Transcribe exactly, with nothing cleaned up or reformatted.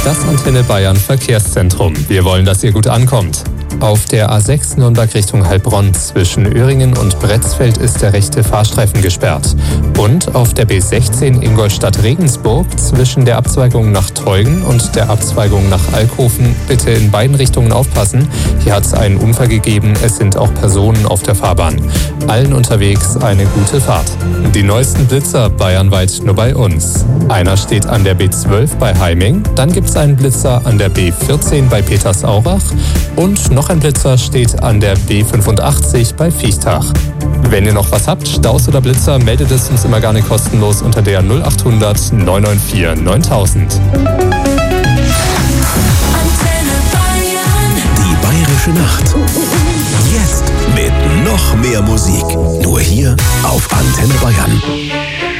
Das Antenne Bayern Verkehrszentrum. Wir wollen, dass ihr gut ankommt. Auf der A sechs Nürnberg Richtung Heilbronn zwischen Öhringen und Bretzfeld ist der rechte Fahrstreifen gesperrt. Und auf der B sechzehn Ingolstadt-Regensburg zwischen der Abzweigung nach Teugen und der Abzweigung nach Alkhofen bitte in beiden Richtungen aufpassen. Hier hat es einen Unfall gegeben, es sind auch Personen auf der Fahrbahn. Allen unterwegs eine gute Fahrt. Die neuesten Blitzer bayernweit nur bei uns. Einer steht an der B zwölf bei Heiming, dann gibt es einen Blitzer an der B vierzehn bei Petersaurach und noch ein Blitzer steht an der B fünfundachtzig bei Viechtach. Wenn ihr noch was habt, Staus oder Blitzer, meldet es uns immer gerne kostenlos unter der null acht hundert neun neun vier neuntausend. Die Bayerische Nacht. Jetzt mit noch mehr Musik. Nur hier auf Antenne Bayern.